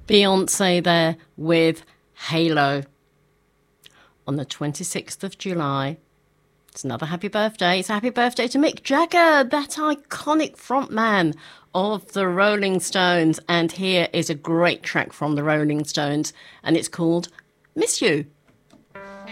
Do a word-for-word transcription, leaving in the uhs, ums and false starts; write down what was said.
Beyonce there with Halo. On the twenty-sixth of July, it's another happy birthday. It's a happy birthday to Mick Jagger, that iconic frontman of the Rolling Stones. And here is a great track from the Rolling Stones, and it's called Miss You.